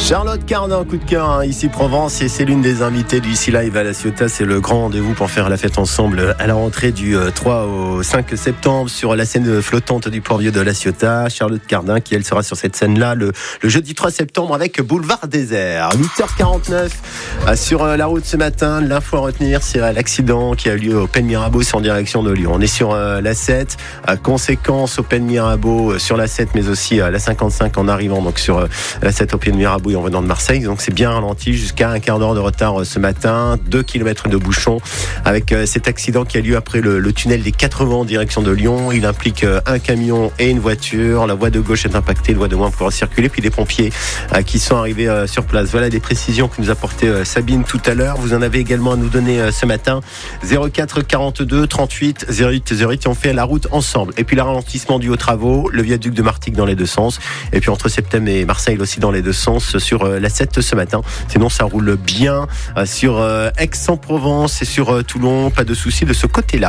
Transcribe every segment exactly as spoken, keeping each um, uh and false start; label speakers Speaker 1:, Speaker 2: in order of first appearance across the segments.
Speaker 1: Charlotte Cardin, coup de cœur, hein, ici Provence, et c'est l'une des invitées du Ici Live à La Ciotat. C'est le grand rendez-vous pour faire la fête ensemble à la rentrée du trois au cinq septembre sur la scène flottante du Port-Vieux de La Ciotat. Charlotte Cardin qui elle sera sur cette scène-là le, le jeudi trois septembre avec Boulevard Désert. huit heures quarante-neuf sur la route ce matin. L'info à retenir, c'est l'accident qui a eu lieu au Pen Mirabeau, c'est en direction de Lyon. On est sur la sept, conséquence au Pen Mirabeau sur la sept, mais aussi la cinquante-cinq en arrivant donc sur la sept au Pen Mirabeau en venant de Marseille, donc c'est bien ralenti jusqu'à un quart d'heure de retard ce matin, deux kilomètres de bouchon avec cet accident qui a lieu après le, le tunnel des quatre-vingts en direction de Lyon. Il implique un camion et une voiture, la voie de gauche est impactée, la voie de moins pourra circuler, puis des pompiers qui sont arrivés sur place. Voilà des précisions que nous apportait Sabine tout à l'heure. Vous en avez également à nous donner ce matin, zéro quatre quarante-deux trente-huit zéro huit zéro huit, et on fait la route ensemble. Et puis le ralentissement dû aux travaux, le viaduc de Martigues dans les deux sens, et puis entre Septem et Marseille aussi dans les deux sens sur la sept ce matin. Sinon ça roule bien sur Aix-en-Provence et sur Toulon, pas de soucis de ce côté-là.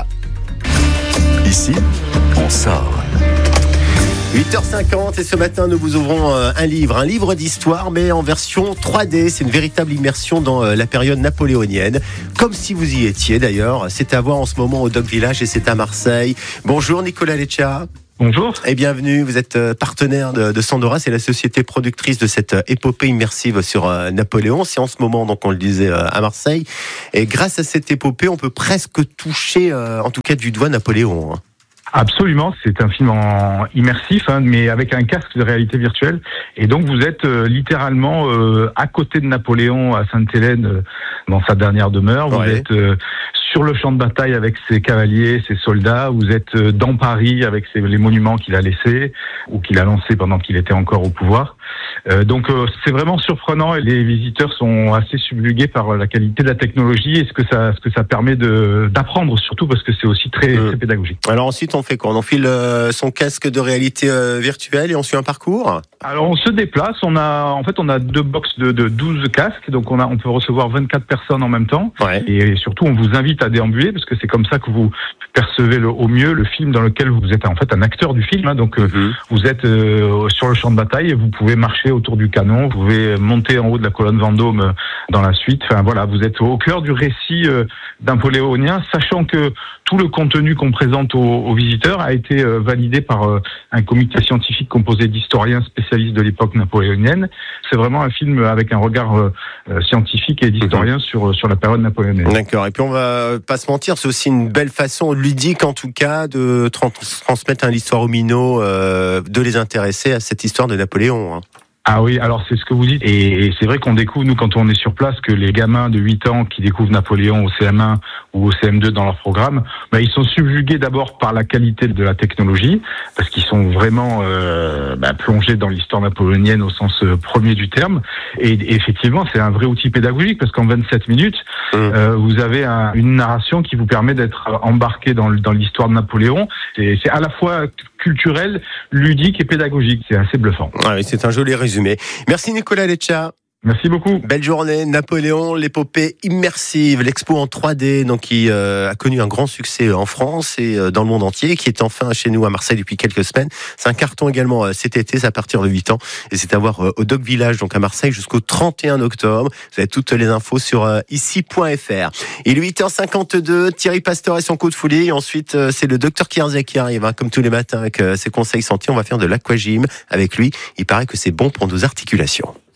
Speaker 2: Ici, on sort.
Speaker 1: huit heures cinquante, et ce matin nous vous ouvrons un livre, un livre d'histoire mais en version trois D. C'est une véritable immersion dans la période napoléonienne, comme si vous y étiez d'ailleurs. C'est à voir en ce moment au Doc Village et c'est à Marseille. Bonjour Nicolas Leccia.
Speaker 3: Bonjour.
Speaker 1: Et bienvenue, vous êtes partenaire de, de Sandora, c'est la société productrice de cette épopée immersive sur euh, Napoléon. C'est en ce moment, donc on le disait, euh, à Marseille. Et grâce à cette épopée, on peut presque toucher, euh, en tout cas du doigt, Napoléon. Hein.
Speaker 3: Absolument, c'est un film en immersif, hein, mais avec un casque de réalité virtuelle. Et donc vous êtes euh, littéralement euh, à côté de Napoléon à Sainte-Hélène, euh, dans sa dernière demeure. Vous
Speaker 1: Ouais.
Speaker 3: êtes euh, sur le champ de bataille avec ses cavaliers, ses soldats. Vous êtes euh, dans Paris avec ses, les monuments qu'il a laissés ou qu'il a lancés pendant qu'il était encore au pouvoir. Euh, donc euh, c'est vraiment surprenant et les visiteurs sont assez subjugués par la qualité de la technologie et ce que ça, ce que ça permet de, d'apprendre, surtout parce que c'est aussi très,
Speaker 1: Mmh.
Speaker 3: très pédagogique.
Speaker 1: Alors ensuite, on fait quoi? On enfile euh, son casque de réalité euh, virtuelle et on suit un parcours?
Speaker 3: Alors on se déplace, on a en fait on a deux box de, de douze casques, donc on a on peut recevoir vingt-quatre personnes en même temps.
Speaker 1: Ouais.
Speaker 3: Et surtout on vous invite à déambuler parce que c'est comme ça que vous percevez le, au mieux le film dans lequel vous êtes en fait un acteur du film, hein, donc euh,
Speaker 1: Mmh.
Speaker 3: vous êtes euh, sur le champ de bataille et vous pouvez marcher autour du canon, vous pouvez monter en haut de la colonne Vendôme euh, dans la suite. Enfin voilà, vous êtes au cœur du récit euh, napoléonien, sachant que tout le contenu qu'on présente aux, aux visiteurs a été euh, validé par euh, un comité scientifique composé d'historiens spécialistes de l'époque napoléonienne. C'est vraiment un film avec un regard euh, euh, scientifique et d'historien mmh. sur sur la période napoléonienne.
Speaker 1: D'accord. Et puis on va pas se mentir, c'est aussi une belle façon ludique en tout cas de trans- transmettre un l'histoire aux minots, euh, de les intéresser à cette histoire de Napoléon. Hein.
Speaker 3: Ah oui, alors c'est ce que vous dites, et, et c'est vrai qu'on découvre, nous, quand on est sur place, que les gamins de huit ans qui découvrent Napoléon au C M un ou au C M deux dans leur programme, bah, ils sont subjugués d'abord par la qualité de la technologie, parce qu'ils sont vraiment euh, bah, plongés dans l'histoire napoléonienne au sens euh, premier du terme, et, et effectivement, c'est un vrai outil pédagogique, parce qu'en vingt-sept minutes, mmh. euh, vous avez un, une narration qui vous permet d'être embarqué dans, dans l'histoire de Napoléon, et c'est à la fois culturel, ludique et pédagogique, c'est assez bluffant.
Speaker 1: Ah oui, c'est un joli résumé. Merci Nicolas Leccia.
Speaker 3: Merci beaucoup.
Speaker 1: Belle journée. Napoléon, l'épopée immersive, l'expo en trois D, donc qui euh, a connu un grand succès en France et euh, dans le monde entier, qui est enfin chez nous à Marseille depuis quelques semaines. C'est un carton également euh, cet été, c'est à partir de huit ans, et c'est à voir euh, au Doc Village, donc à Marseille, jusqu'au trente et un octobre. Vous avez toutes les infos sur euh, ici point f r. Il est huit heures cinquante-deux, Thierry Pasteur et son coup de folie. Et ensuite, euh, c'est le docteur Kierzek qui arrive, hein, comme tous les matins avec euh, ses conseils santé. On va faire de l'aquagym avec lui. Il paraît que c'est bon pour nos articulations.